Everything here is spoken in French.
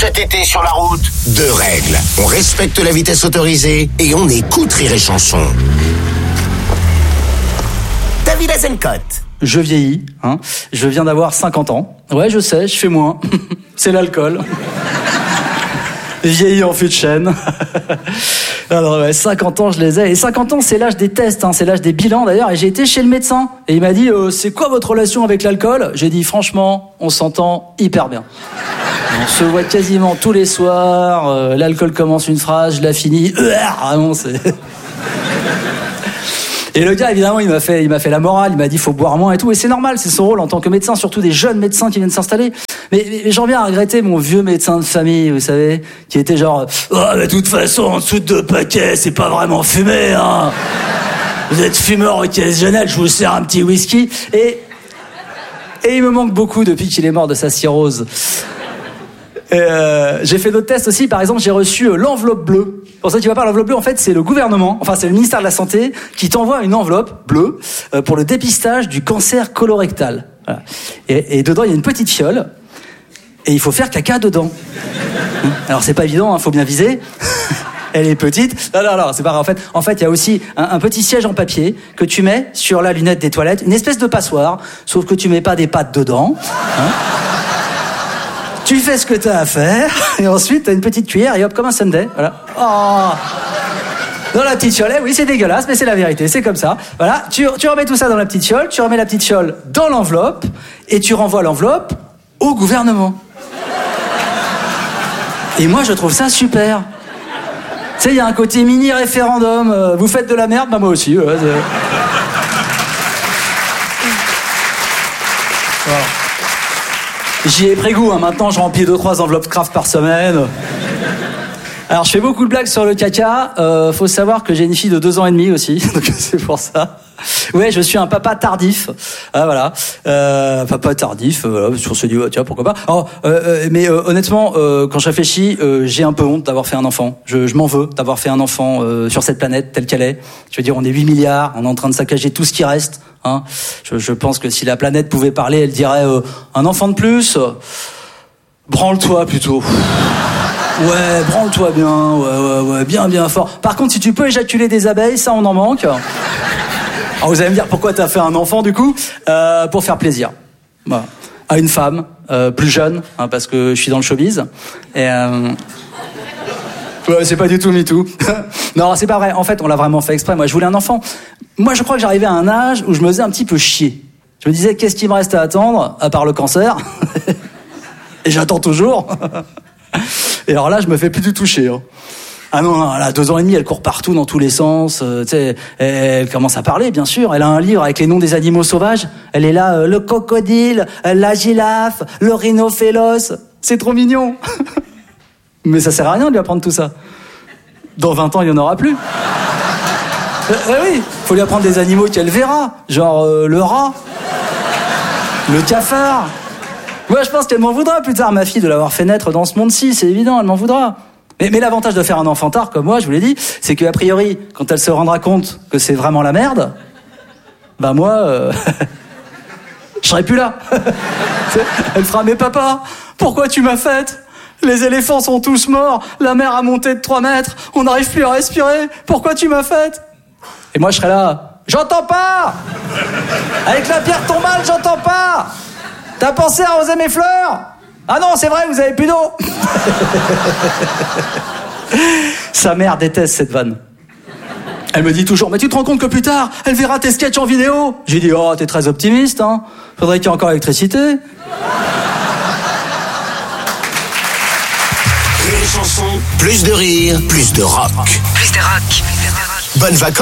cet été sur la route? 2 règles. On respecte la vitesse autorisée et on écoute Rire et Chanson. David Azencote. Je vieillis, hein. Je viens d'avoir 50 ans. Ouais, je sais, je fais moins. C'est l'alcool. Vieilli en fût de chêne. Alors ouais, 50 ans je les ai. Et 50 ans c'est l'âge des tests, hein, c'est l'âge des bilans d'ailleurs. Et j'ai été chez le médecin et il m'a dit c'est quoi votre relation avec l'alcool? J'ai dit franchement on s'entend hyper bien. On se voit quasiment tous les soirs. L'alcool commence une phrase, je la finis. Ah non c'est... Et le gars, évidemment, il m'a fait la morale, il m'a dit faut boire moins et tout, et c'est normal, c'est son rôle en tant que médecin, surtout des jeunes médecins qui viennent s'installer. Mais j'en viens à regretter mon vieux médecin de famille, vous savez, qui était genre mais de toute façon, en dessous de 2 paquets, c'est pas vraiment fumé, hein. Vous êtes fumeur occasionnel, je vous sers un petit whisky. Et il me manque beaucoup depuis qu'il est mort de sa cirrhose. J'ai fait d'autres tests aussi, par exemple j'ai reçu l'enveloppe bleue. Pour ça tu vois pas, l'enveloppe bleue en fait c'est le gouvernement, enfin c'est le ministère de la Santé qui t'envoie une enveloppe bleue pour le dépistage du cancer colorectal. Voilà. Et dedans il y a une petite fiole et il faut faire caca dedans. Alors c'est pas évident, hein, faut bien viser. Elle est petite. Non, c'est pas grave. En fait, il y a aussi un petit siège en papier que tu mets sur la lunette des toilettes, une espèce de passoire, sauf que tu mets pas des pattes dedans. Hein. Tu fais ce que t'as à faire, et ensuite t'as une petite cuillère, et hop, comme un sundae, voilà. Oh. Dans la petite fiole, oui, c'est dégueulasse, mais c'est la vérité, c'est comme ça. Voilà, tu remets tout ça dans la petite fiole, tu remets la petite fiole dans l'enveloppe, et tu renvoies l'enveloppe au gouvernement. Et moi, je trouve ça super. Tu sais, il y a un côté mini-référendum, vous faites de la merde, bah moi aussi, ouais, voilà. J'y ai pris goût, hein. Maintenant je remplis 2-3 enveloppes Kraft par semaine. Alors je fais beaucoup de blagues sur le caca. Faut savoir que j'ai une fille de 2 ans et demi aussi, donc c'est pour ça. Ouais, je suis un papa tardif. Ah voilà, papa tardif. Voilà, on se dit tiens pourquoi pas. Alors, mais honnêtement, quand je réfléchis, j'ai un peu honte d'avoir fait un enfant. Je m'en veux d'avoir fait un enfant sur cette planète telle qu'elle est. Je veux dire, on est 8 milliards, on est en train de saccager tout ce qui reste. Hein, je pense que si la planète pouvait parler, elle dirait un enfant de plus, branle-toi plutôt. Ouais, branle-toi bien, ouais, bien fort. Par contre, si tu peux éjaculer des abeilles, ça on en manque. Alors vous allez me dire pourquoi t'as fait un enfant du coup? Pour faire plaisir. Voilà. À une femme plus jeune, hein, parce que je suis dans le showbiz. Et ouais, c'est pas du tout MeToo. Non, c'est pas vrai. En fait, on l'a vraiment fait exprès. Moi, je voulais un enfant. Moi, je crois que j'arrivais à un âge où je me faisais un petit peu chier. Je me disais, qu'est-ce qui me reste à attendre, à part le cancer? Et j'attends toujours. Et alors là, je me fais plus du tout chier. Hein. Ah non, elle a 2 ans et demi, elle court partout dans tous les sens. Tu sais, elle commence à parler, bien sûr. Elle a un livre avec les noms des animaux sauvages. Elle est là, le crocodile, la girafe, le rhinophélos. C'est trop mignon. Mais ça sert à rien de lui apprendre tout ça. Dans 20 ans, il n'y en aura plus. Oui, faut lui apprendre des animaux qu'elle verra. Genre le rat, le cafard. Moi, je pense qu'elle m'en voudra plus tard, ma fille, de l'avoir fait naître dans ce monde-ci. C'est évident, elle m'en voudra. Mais l'avantage de faire un enfant tard, comme moi, je vous l'ai dit, c'est qu'a priori, quand elle se rendra compte que c'est vraiment la merde, bah moi, je serai plus là. Elle fera, mais papa, pourquoi tu m'as faite? Les éléphants sont tous morts, la mer a monté de 3 mètres, on n'arrive plus à respirer, pourquoi tu m'as faite? Et moi je serais là, j'entends pas! Avec la pierre tombale, j'entends pas! T'as pensé à arroser mes fleurs? Ah non, c'est vrai, vous avez plus d'eau! Sa mère déteste cette vanne. Elle me dit toujours, mais tu te rends compte que plus tard, elle verra tes sketchs en vidéo? J'ai dit, oh, t'es très optimiste, hein? Faudrait qu'il y ait encore l'électricité. Chansons, plus de rire, plus de rock. Plus de rock. Bonnes vacances.